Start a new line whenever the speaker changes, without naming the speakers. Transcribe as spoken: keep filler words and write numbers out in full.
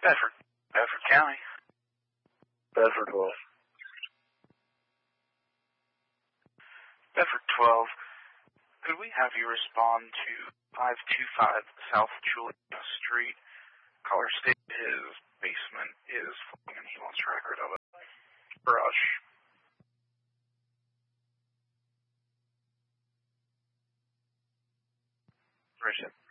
Bedford. Bedford County.
Bedford twelve.
Bedford twelve. Could we have you respond to five two five South Julia Street? Caller stated his basement is full and he wants a record of it. Brush. Bridget.